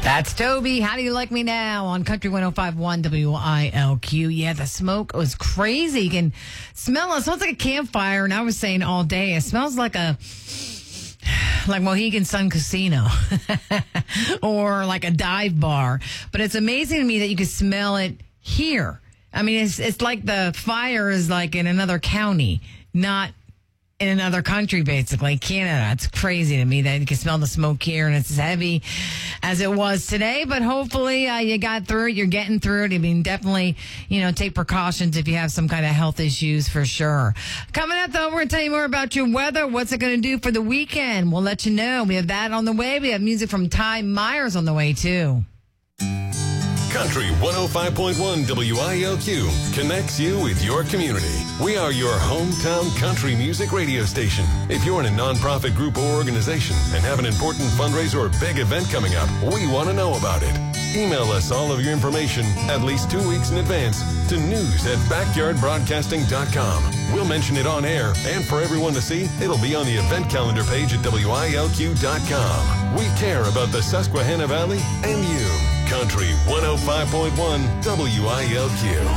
That's Toby. How do you like me now on Country 105.1 WILQ? Yeah, the smoke was crazy. You can smell it. It smells like a campfire. And I was saying all day, it smells like Mohegan Sun Casino or like a dive bar. But it's amazing to me that you can smell it here. I mean, it's like the fire is like in another county, not in another country, basically, Canada. It's crazy to me that you can smell the smoke here, and it's as heavy as it was today. But hopefully you got through it. You're getting through it. I mean, definitely, take precautions if you have some kind of health issues for sure. Coming up, though, we're going to tell you more about your weather. What's it going to do for the weekend? We'll let you know. We have that on the way. We have music from Ty Myers on the way, too. Country 105.1 WILQ connects you with your community. We are your hometown country music radio station. If you're in a nonprofit group or organization and have an important fundraiser or big event coming up, we want to know about it. Email us all of your information at least 2 weeks in advance to news@backyardbroadcasting.com. We'll mention it on air, and for everyone to see, it'll be on the event calendar page at WILQ.com. We care about the Susquehanna Valley and you. Country 105.1 WILQ.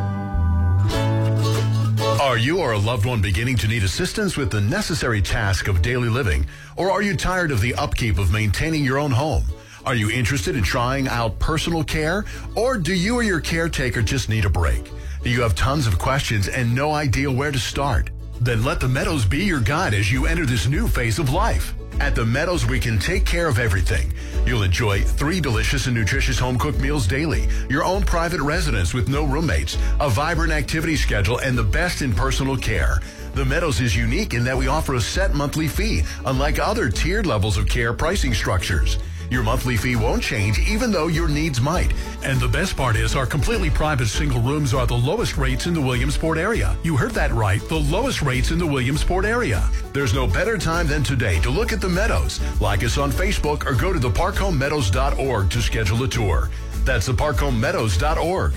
Are you or a loved one beginning to need assistance with the necessary task of daily living? Or are you tired of the upkeep of maintaining your own home? Are you interested in trying out personal care? Or do you or your caretaker just need a break? Do you have tons of questions and no idea where to start? Then let the Meadows be your guide as you enter this new phase of life. At the Meadows, we can take care of everything. You'll enjoy 3 delicious and nutritious home-cooked meals daily, your own private residence with no roommates, a vibrant activity schedule, and the best in personal care. The Meadows is unique in that we offer a set monthly fee, unlike other tiered levels of care pricing structures. Your monthly fee won't change even though your needs might. And the best part is our completely private single rooms are the lowest rates in the Williamsport area. You heard that right, the lowest rates in the Williamsport area. There's no better time than today to look at the Meadows. Like us on Facebook or go to theparkhomemeadows.org to schedule a tour. That's theparkhomemeadows.org.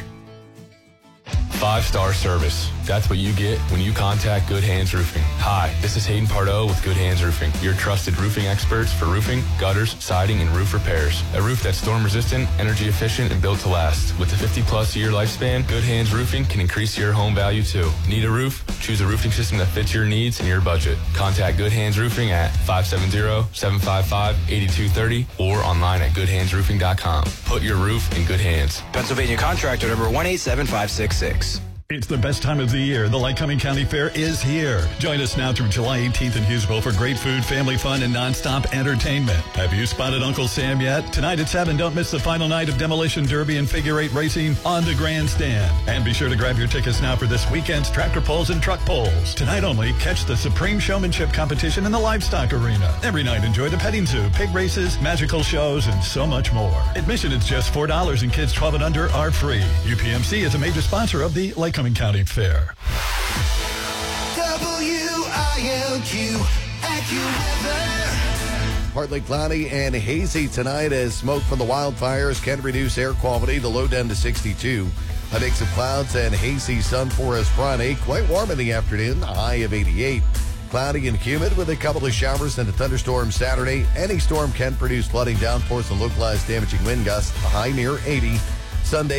5-star service. That's what you get when you contact Good Hands Roofing. Hi, this is Hayden Pardo with Good Hands Roofing, your trusted roofing experts for roofing, gutters, siding, and roof repairs. A roof that's storm resistant, energy efficient, and built to last. With a 50-plus year lifespan, Good Hands Roofing can increase your home value too. Need a roof? Choose a roofing system that fits your needs and your budget. Contact Good Hands Roofing at 570-755-8230 or online at goodhandsroofing.com. Put your roof in good hands. Pennsylvania contractor number 187566. It's the best time of the year. The Lycoming County Fair is here. Join us now through July 18th in Hughesville for great food, family fun, and nonstop entertainment. Have you spotted Uncle Sam yet? Tonight at 7, don't miss the final night of Demolition Derby and Figure 8 racing on the grandstand. And be sure to grab your tickets now for this weekend's tractor pulls and truck pulls. Tonight only, catch the Supreme Showmanship competition in the Livestock Arena. Every night, enjoy the petting zoo, pig races, magical shows, and so much more. Admission is just $4 and kids 12 and under are free. UPMC is a major sponsor of the Lycoming County Fair. WILQ AccuWeather. Partly cloudy and hazy tonight as smoke from the wildfires can reduce air quality. The low down to 62. A mix of clouds and hazy sun for us Friday. Quite warm in the afternoon, a high of 88. Cloudy and humid with a couple of showers and a thunderstorm Saturday. Any storm can produce flooding, downforce, and localized damaging wind gusts, a high near 80. Sunday.